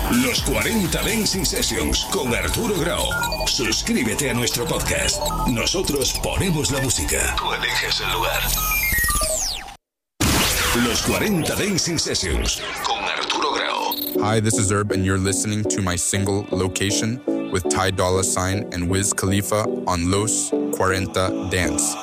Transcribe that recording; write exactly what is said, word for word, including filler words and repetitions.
Los cuarenta Dancing Sessions con Arturo Grau. Suscríbete a nuestro podcast. Nosotros ponemos la música. Tú eliges el lugar. Los cuarenta Dancing Sessions con Arturo Grau. Hi, this is Herb, and you're listening to my single Location with Ty Dolla Sign and Wiz Khalifa on Los cuarenta Dance.